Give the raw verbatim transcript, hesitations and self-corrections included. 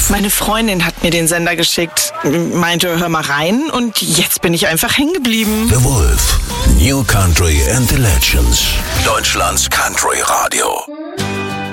Wolf. Meine Freundin hat mir den Sender geschickt, meinte, hör mal rein und jetzt bin ich einfach hängen geblieben. The Wolf, New Country and the Legends. Deutschlands Country Radio.